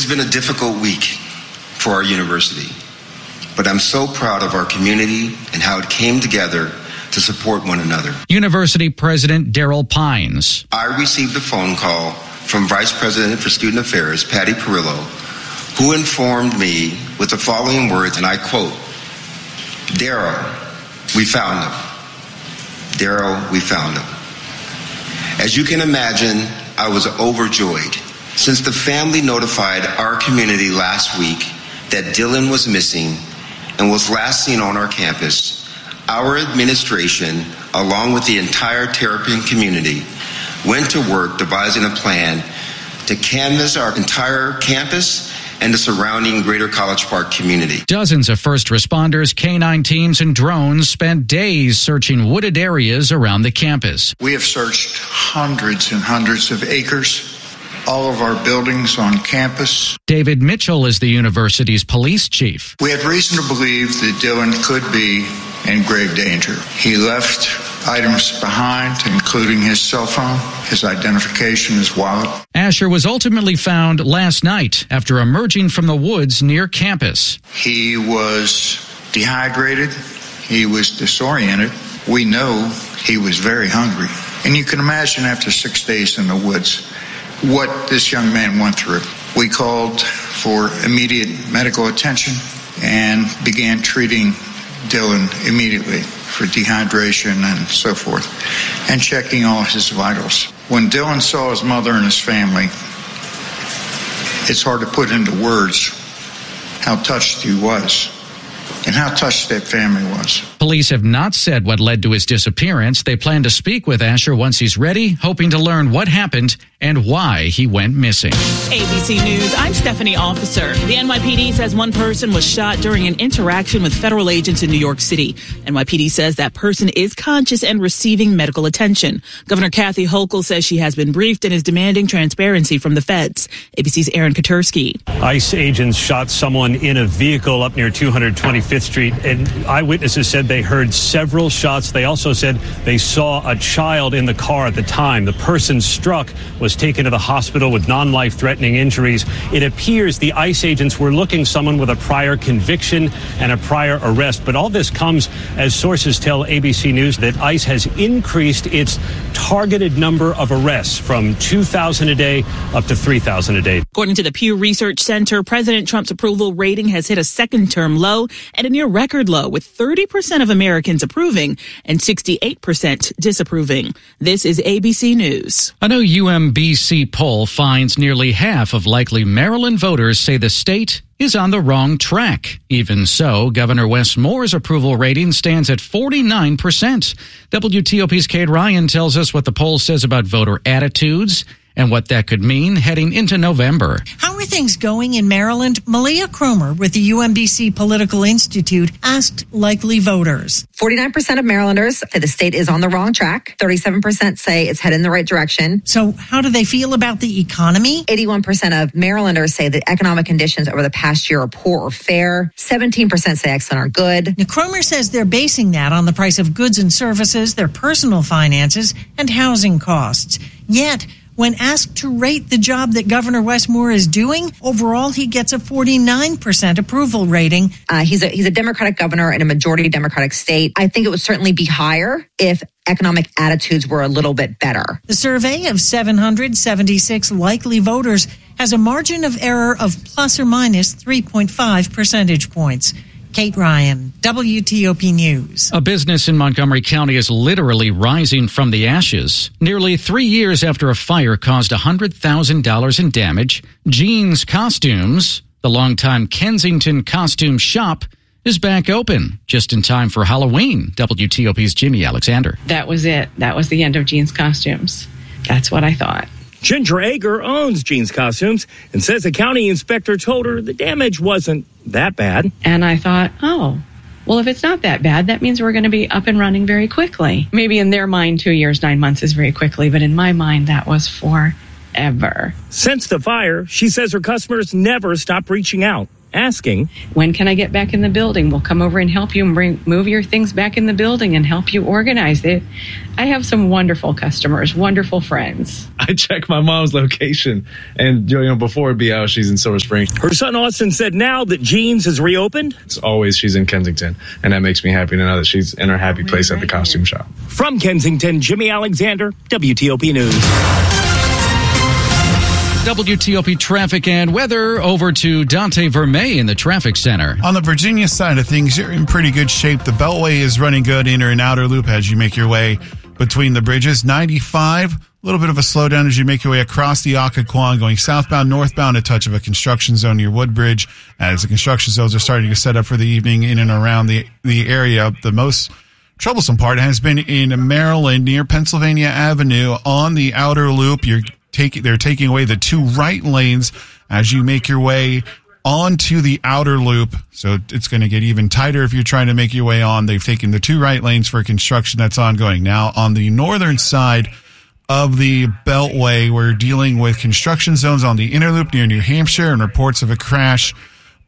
has been a difficult week for our university, but I'm so proud of our community and how it came together to support one another. University President Daryl Pines. I received a phone call from Vice President for Student Affairs, Patty Perillo, who informed me with the following words, and I quote, "Daryl, we found them. Daryl, we found them." As you can imagine, I was overjoyed. Since the family notified our community last week that Dylan was missing and was last seen on our campus, our administration, along with the entire Terrapin community, went to work devising a plan to canvass our entire campus and the surrounding greater College Park community. Dozens of first responders, K-9 teams, and drones spent days searching wooded areas around the campus. We have searched hundreds and hundreds of acres, all of our buildings on campus. David Mitchell is the university's police chief. We had reason to believe that Dylan could be in grave danger. He left items behind, including his cell phone, his identification, his wallet. Asher was ultimately found last night after emerging from the woods near campus. He was dehydrated. He was disoriented. We know he was very hungry. And you can imagine after 6 days in the woods what this young man went through. We called for immediate medical attention and began treating Dylan immediately for dehydration and so forth, and checking all his vitals. When Dylan saw his mother and his family, it's hard to put into words how touched he was and how touched that family was. Police have not said what led to his disappearance. They plan to speak with Asher once he's ready, hoping to learn what happened and why he went missing. ABC News, I'm Stephanie Officer. The NYPD says one person was shot during an interaction with federal agents in New York City. NYPD says that person is conscious and receiving medical attention. Governor Kathy Hochul says she has been briefed and is demanding transparency from the feds. ABC's Aaron Katersky. ICE agents shot someone in a vehicle up near 225th Street, and eyewitnesses said they heard several shots. They also said they saw a child in the car at the time. The person struck was taken to the hospital with non-life-threatening injuries. It appears the ICE agents were looking someone with a prior conviction and a prior arrest. But all this comes as sources tell ABC News that ICE has increased its targeted number of arrests from 2,000 a day up to 3,000 a day. According to the Pew Research Center, President Trump's approval rating has hit a second-term low and a near-record low, with 30% of Americans approving and 68% disapproving. This is ABC News. A new UMBC poll finds nearly half of likely Maryland voters say the state is on the wrong track. Even so, Governor Wes Moore's approval rating stands at 49%. WTOP's Kate Ryan tells us what the poll says about voter attitudes and what that could mean heading into November. How are things going in Maryland? Malia Cromer with the UMBC Political Institute asked likely voters. 49% of Marylanders say the state is on the wrong track. 37% say it's headed in the right direction. So how do they feel about the economy? 81% of Marylanders say that economic conditions over the past year are poor or fair. 17% say excellent or good. Now, Cromer says they're basing that on the price of goods and services, their personal finances, and housing costs. Yet, when asked to rate the job that Governor Wes Moore is doing, overall he gets a 49% approval rating. He's a Democratic governor in a majority Democratic state. I think it would certainly be higher if economic attitudes were a little bit better. The survey of 776 likely voters has a margin of error of plus or minus 3.5 percentage points. Kate Ryan, WTOP News. A business in Montgomery County is literally rising from the ashes. Nearly 3 years after a fire caused $100,000 in damage, Jeans Costumes, the longtime Kensington costume shop, is back open just in time for Halloween. WTOP's Jimmy Alexander. That was it. That was the end of Jeans Costumes. That's what I thought. Ginger Ager owns Jeans Costumes and says a county inspector told her the damage wasn't that bad. And I thought, oh, well, if it's not that bad, that means we're going to be up and running very quickly. Maybe in their mind, 2 years, 9 months is very quickly, but in my mind, that was forever. Since the fire, she says her customers never stop reaching out asking, when can I get back in the building? We'll come over and help you and move your things back in the building and help you organize it. I have some wonderful customers, wonderful friends. I check my mom's location, and before it'd be out, she's in Silver Spring. Her son Austin said now that Jeans has reopened, It's always she's in Kensington, and that makes me happy to know that she's in her happy place at the costume shop. From Kensington, Jimmy Alexander, WTOP News. WTOP traffic and weather. Over to Dante Vermey in the traffic center. On the Virginia side of things, you're in pretty good shape. The Beltway is running good, inner and outer loop as you make your way between the bridges. 95, a little bit of a slowdown as you make your way across the Occoquan, going southbound, northbound, a touch of a construction zone near Woodbridge. As the construction zones are starting to set up for the evening in and around the area, the most troublesome part has been in Maryland near Pennsylvania Avenue on the outer loop. They're taking away the two right lanes as you make your way onto the outer loop. So it's going to get even tighter if you're trying to make your way on. They've taken the two right lanes for construction that's ongoing. Now, on the northern side of the Beltway, we're dealing with construction zones on the inner loop near New Hampshire and reports of a crash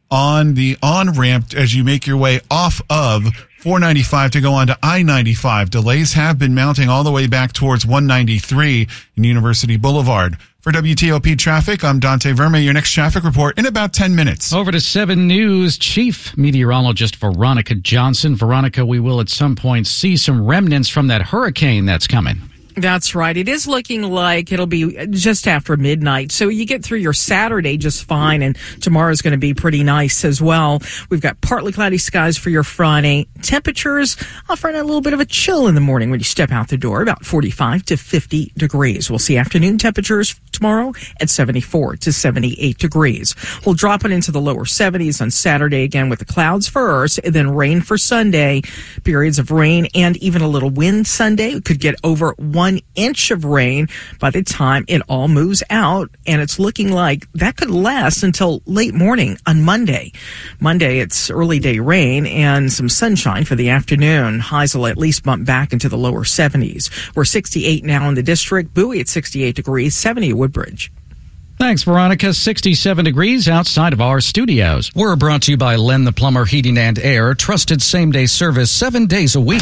on the on-ramp as you make your way off of 495 to go on to I-95. Delays have been mounting all the way back towards 193 in University Boulevard. For WTOP Traffic, I'm Dante Vermey. Your next traffic report in about 10 minutes. Over to 7 News, Chief Meteorologist Veronica Johnson. Veronica, we will at some point see some remnants from that hurricane that's coming. That's right. It is looking like it'll be just after midnight. So you get through your Saturday just fine, and tomorrow's going to be pretty nice as well. We've got partly cloudy skies for your Friday. Temperatures offering a little bit of a chill in the morning when you step out the door, about 45 to 50 degrees. We'll see afternoon temperatures tomorrow at 74 to 78 degrees. We'll drop it into the lower 70s on Saturday again with the clouds first, and then rain for Sunday. Periods of rain and even a little wind Sunday. We could get over 1 inch of rain by the time it all moves out, and it's looking like that could last until late morning on Monday. Monday, it's early day rain and some sunshine for the afternoon. Highs will at least bump back into the lower 70s. We're 68 now in the district. Bowie at 68 degrees, 70 at Woodbridge. Thanks, Veronica. 67 degrees outside of our studios. We're brought to you by Len the Plumber Heating and Air. Trusted same-day service 7 days a week.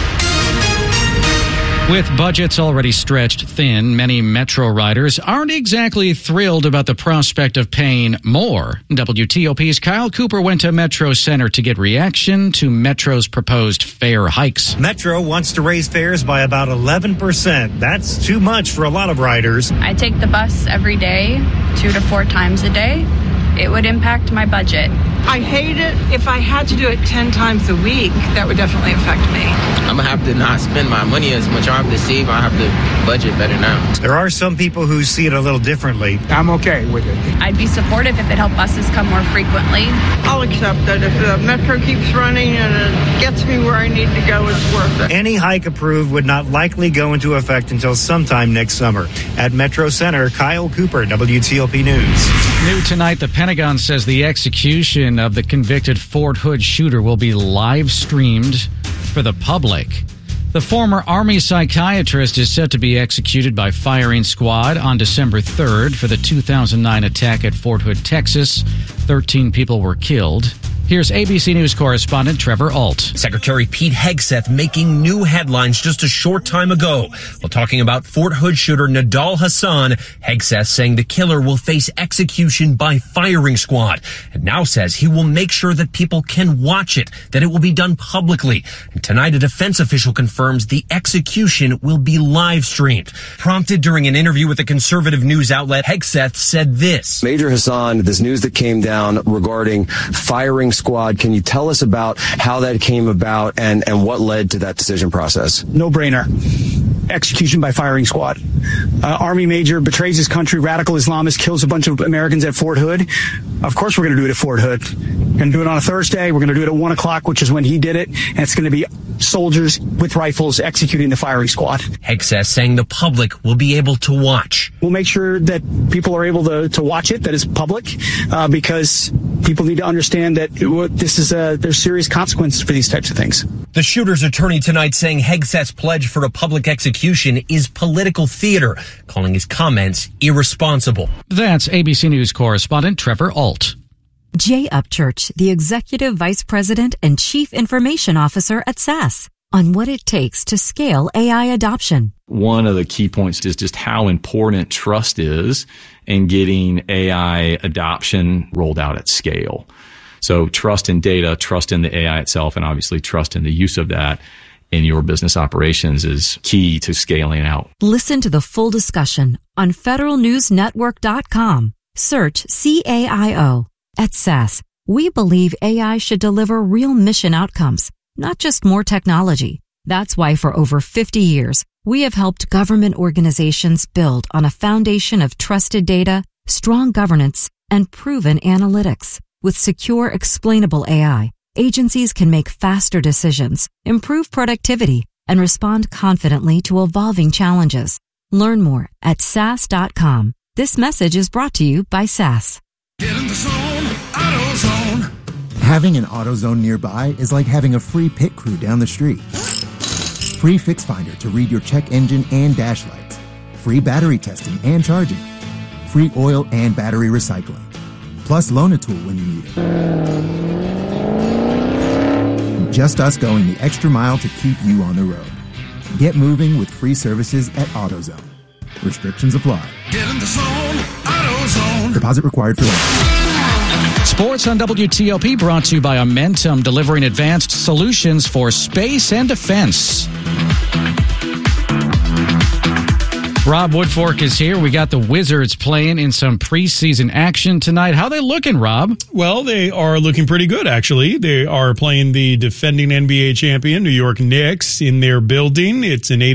With budgets already stretched thin, many Metro riders aren't exactly thrilled about the prospect of paying more. WTOP's Kyle Cooper went to Metro Center to get reaction to Metro's proposed fare hikes. Metro wants to raise fares by about 11%. That's too much for a lot of riders. I take the bus every day, 2 to 4 times a day. It would impact my budget. I hate it. If I had to do it 10 times a week, that would definitely affect me. I'm going to have to not spend my money as much. I have to save. I have to budget better now. There are some people who see it a little differently. I'm okay with it. I'd be supportive if it helped buses come more frequently. I'll accept that. If the Metro keeps running and it gets me where I need to go, it's worth it. Any hike approved would not likely go into effect until sometime next summer. At Metro Center, Kyle Cooper, WTOP News. New tonight, the Pentagon says the execution of the convicted Fort Hood shooter will be live streamed for the public. The former Army psychiatrist is set to be executed by firing squad on December 3rd for the 2009 attack at Fort Hood, Texas. 13 people were killed. Here's ABC News correspondent Trevor Ault. Secretary Pete Hegseth making new headlines just a short time ago while talking about Fort Hood shooter Nidal Hasan. Hegseth saying the killer will face execution by firing squad, and now says he will make sure that people can watch it, that it will be done publicly. And tonight a defense official confirms the execution will be live streamed. Prompted during an interview with a conservative news outlet, Hegseth said this. Major Hasan, this news that came down regarding firing squad, can you tell us about how that came about and what led to that decision process? No brainer. Execution by firing squad. Army major betrays his country, radical Islamist, kills a bunch of Americans at Fort Hood. Of course we're going to do it at Fort Hood. We're going to do it on a Thursday. We're going to do it at 1 o'clock, which is when he did it. And it's going to be soldiers with rifles executing the firing squad. Hegseth saying the public will be able to watch. We'll make sure that people are able to watch it, that it's public, because people need to understand that this is there's serious consequences for these types of things. The shooter's attorney tonight saying Hegseth's pledge for a public execution is political theater, calling his comments irresponsible. That's ABC News correspondent Trevor Ault. Jay Upchurch, the Executive Vice President and Chief Information Officer at SAS, on what it takes to scale AI adoption. One of the key points is just how important trust is in getting AI adoption rolled out at scale. So trust in data, trust in the AI itself, and obviously trust in the use of that in your business operations is key to scaling out. Listen to the full discussion on federalnewsnetwork.com. Search CAIO. At SAS, we believe AI should deliver real mission outcomes, not just more technology. That's why for over 50 years, we have helped government organizations build on a foundation of trusted data, strong governance, and proven analytics. With secure, explainable AI, agencies can make faster decisions, improve productivity, and respond confidently to evolving challenges. Learn more at SAS.com. This message is brought to you by SAS. Get in the zone, AutoZone. Having an AutoZone nearby is like having a free pit crew down the street. Free Fix Finder to read your check engine and dash lights. Free battery testing and charging. Free oil and battery recycling. Plus Loan-A-Tool when you need it. Just us going the extra mile to keep you on the road. Get moving with free services at AutoZone. Restrictions apply. Get in the zone, AutoZone. Deposit required for loan. Sports on WTOP brought to you by Amentum, delivering advanced solutions for space and defense. Rob Woodfork is here. We got the Wizards playing in some preseason action tonight. How are they looking, Rob? Well, they are looking pretty good, actually. They are playing the defending NBA champion, New York Knicks, in their building. It's an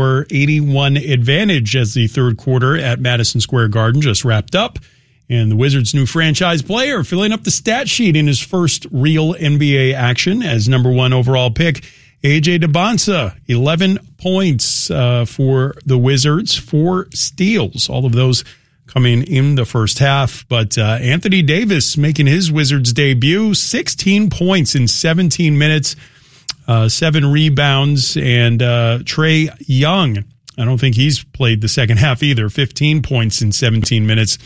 84-81 advantage as the third quarter at Madison Square Garden just wrapped up. And the Wizards' new franchise player filling up the stat sheet in his first real NBA action as number 1 overall pick. A.J. Debonsa, 11 points for the Wizards, 4 steals, all of those coming in the first half. But Anthony Davis making his Wizards debut, 16 points in 17 minutes, 7 rebounds. And Trae Young, I don't think he's played the second half either, 15 points in 17 minutes.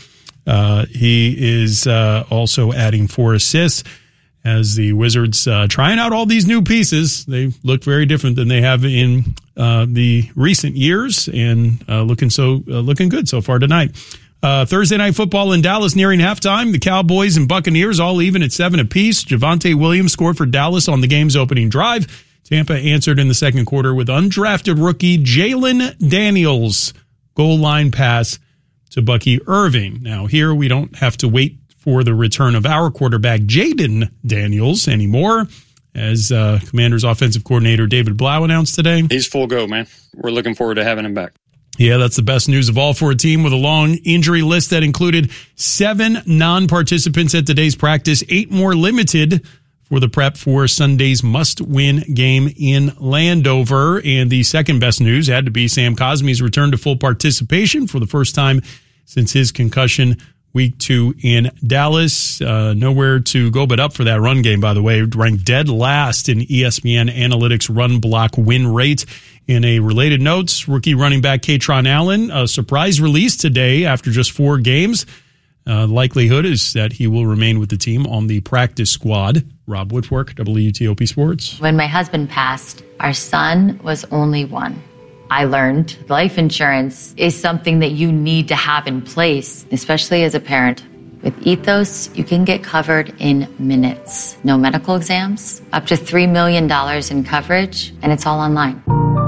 He is also adding 4 assists. As the Wizards trying out all these new pieces, they look very different than they have in the recent years, and looking good so far tonight. Thursday night football in Dallas nearing halftime. The Cowboys and Buccaneers all even at 7 apiece. Javonte Williams scored for Dallas on the game's opening drive. Tampa answered in the second quarter with undrafted rookie Jalen Daniels' goal line pass to Bucky Irving. Now here we don't have to wait for the return of our quarterback, Jaden Daniels, anymore, as Commanders offensive coordinator David Blau announced today. He's full go, man. We're looking forward to having him back. Yeah, that's the best news of all for a team with a long injury list that included 7 non-participants at today's practice, 8 more limited for the prep for Sunday's must-win game in Landover. And the second best news had to be Sam Cosmi's return to full participation for the first time since his concussion Week 2 in Dallas. Nowhere to go but up for that run game, by the way. Ranked dead last in ESPN Analytics run block win rate. In a related note, rookie running back Kaytron Allen, a surprise release today after just 4 games. Likelihood is that he will remain with the team on the practice squad. Rob Woodfork, WTOP Sports. When my husband passed, our son was only 1. I learned life insurance is something that you need to have in place, especially as a parent. With Ethos, you can get covered in minutes. No medical exams, up to $3 million in coverage, and it's all online.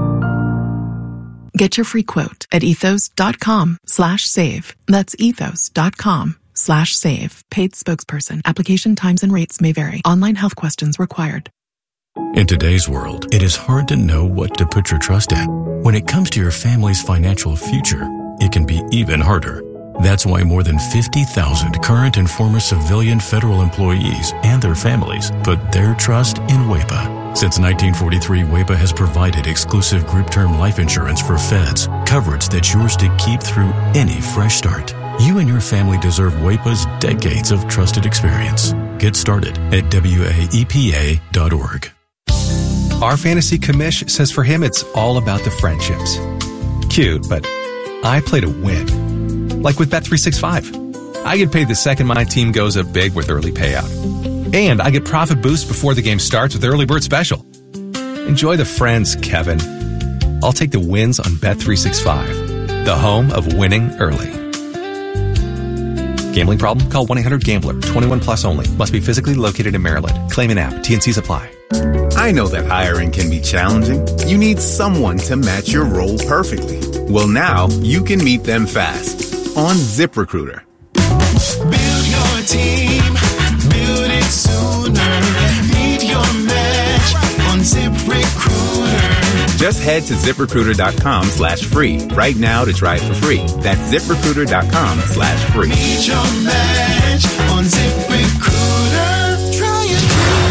Get your free quote at ethos.com/save. That's ethos.com/save. Paid spokesperson. Application times and rates may vary. Online health questions required. In today's world, it is hard to know what to put your trust in. When it comes to your family's financial future, it can be even harder. That's why more than 50,000 current and former civilian federal employees and their families put their trust in WAEPA. Since 1943, WAEPA has provided exclusive group term life insurance for feds, coverage that's yours to keep through any fresh start. You and your family deserve WAEPA's decades of trusted experience. Get started at WAEPA.org. Our fantasy commish says for him it's all about the friendships. Cute, but I play to win. Like with Bet365. I get paid the second my team goes up big with early payout. And I get profit boost before the game starts with Early Bird Special. Enjoy the friends, Kevin. I'll take the wins on Bet365, the home of winning early. Gambling problem? Call 1-800-GAMBLER. 21 plus only. Must be physically located in Maryland. Claim an app. T&Cs apply. I know that hiring can be challenging. You need someone to match your role perfectly. Well, now you can meet them fast on ZipRecruiter. Build your team. Build it sooner. Meet your match on ZipRecruiter. Just head to ZipRecruiter.com/free right now to try it for free. That's ZipRecruiter.com/free. Meet your match on ZipRecruiter. Try it.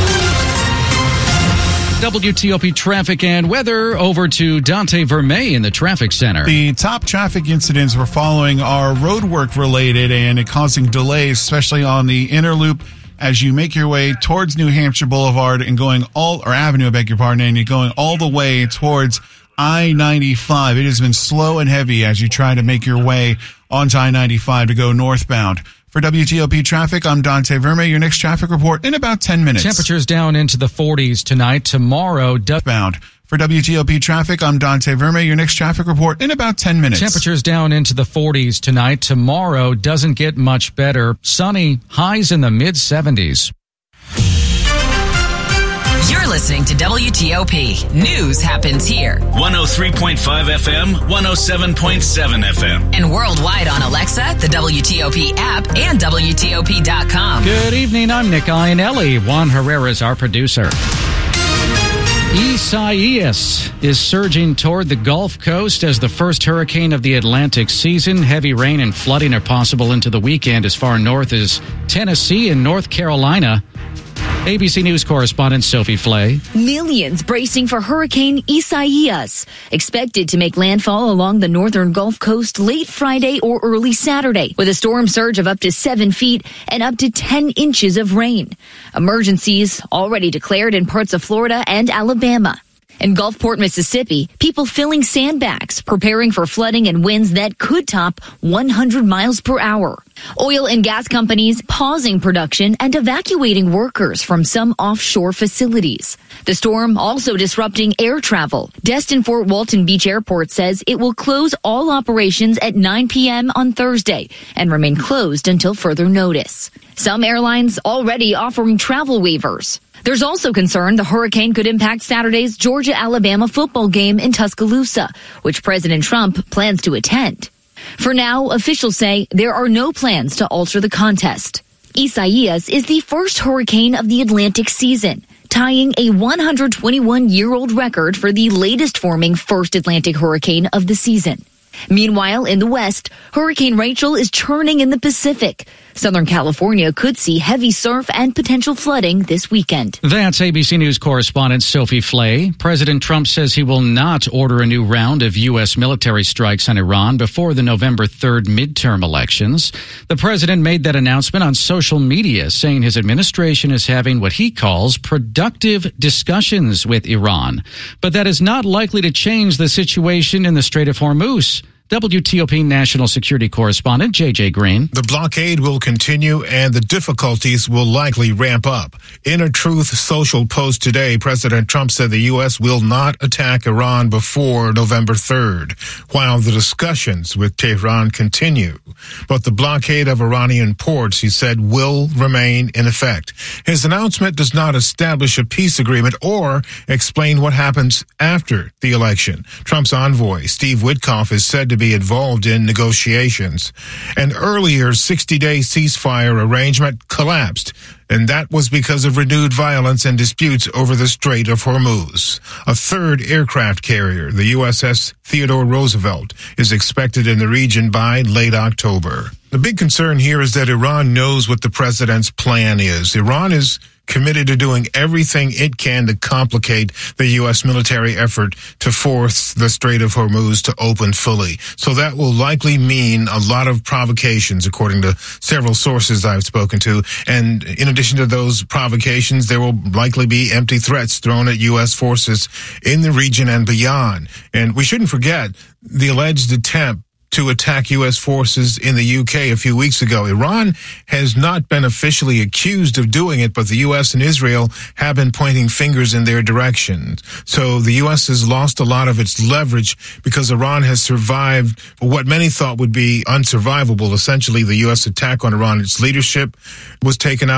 WTOP traffic and weather. Over to Dante Vermey in the traffic center. The top traffic incidents we're following are roadwork related and it causing delays, especially on the inner loop as you make your way towards New Hampshire Boulevard and Avenue, I beg your pardon, and you're going all the way towards I-95. It has been slow and heavy as you try to make your way onto I-95 to go northbound. For WTOP traffic, I'm Dante Vermey. Your next traffic report in about 10 minutes. Temperatures down into the 40s tonight. Tomorrow, bound. For WTOP traffic, I'm Dante Vermey. Your next traffic report in about 10 minutes. Temperatures down into the 40s tonight. Tomorrow doesn't get much better. Sunny, highs in the mid-70s. You're listening to WTOP. News happens here. 103.5 FM, 107.7 FM. And worldwide on Alexa, the WTOP app, and WTOP.com. Good evening. I'm Nick Iannelli. Juan Herrera is our producer. Isaias is surging toward the Gulf Coast as the first hurricane of the Atlantic season. Heavy rain and flooding are possible into the weekend as far north as Tennessee and North Carolina. ABC News correspondent Sophie Flay. Millions bracing for Hurricane Isaias, expected to make landfall along the northern Gulf Coast late Friday or early Saturday, with a storm surge of up to 7 feet and up to 10 inches of rain. Emergencies already declared in parts of Florida and Alabama. In Gulfport, Mississippi, people filling sandbags, preparing for flooding and winds that could top 100 miles per hour. Oil and gas companies pausing production and evacuating workers from some offshore facilities. The storm also disrupting air travel. Destin Fort Walton Beach Airport says it will close all operations at 9 p.m. on Thursday and remain closed until further notice. Some airlines already offering travel waivers. There's also concern the hurricane could impact Saturday's Georgia-Alabama football game in Tuscaloosa, which President Trump plans to attend. For now, officials say there are no plans to alter the contest. Isaias is the first hurricane of the Atlantic season, tying a 121-year-old record for the latest forming first Atlantic hurricane of the season. Meanwhile, in the West, Hurricane Rachel is churning in the Pacific. Southern California could see heavy surf and potential flooding this weekend. That's ABC News correspondent Sophie Flay. President Trump says he will not order a new round of U.S. military strikes on Iran before the November 3rd midterm elections. The president made that announcement on social media, saying his administration is having what he calls productive discussions with Iran. But that is not likely to change the situation in the Strait of Hormuz. WTOP national security correspondent J.J. Green. The blockade will continue and the difficulties will likely ramp up. In a Truth Social post today, President Trump said the U.S. will not attack Iran before November 3rd, while the discussions with Tehran continue. But the blockade of Iranian ports, he said, will remain in effect. His announcement does not establish a peace agreement or explain what happens after the election. Trump's envoy, Steve Witkoff, is said to be involved in negotiations. An earlier 60-day ceasefire arrangement collapsed, and that was because of renewed violence and disputes over the Strait of Hormuz. A third aircraft carrier, the USS Theodore Roosevelt, is expected in the region by late October. The big concern here is that Iran knows what the president's plan is. Iran is committed to doing everything it can to complicate the U.S. military effort to force the Strait of Hormuz to open fully. So that will likely mean a lot of provocations, according to several sources I've spoken to. And in addition to those provocations, there will likely be empty threats thrown at U.S. forces in the region and beyond. And we shouldn't forget the alleged attempt to attack U.S. forces in the UK a few weeks ago. Iran has not been officially accused of doing it, but the U.S. and Israel have been pointing fingers in their direction. So the U.S. has lost a lot of its leverage because Iran has survived what many thought would be unsurvivable. Essentially, the U.S. attack on Iran, its leadership was taken out.